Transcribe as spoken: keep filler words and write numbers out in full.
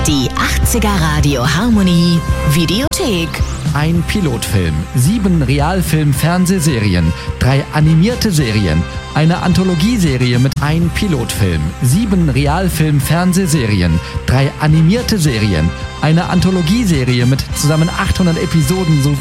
Die achtziger Radio Harmonie Videothek. Ein Pilotfilm, sieben Realfilm-Fernsehserien, drei animierte Serien, eine Anthologieserie mit ein Pilotfilm, sieben Realfilm-Fernsehserien, drei animierte Serien, eine Anthologieserie mit zusammen achthundert Episoden sowie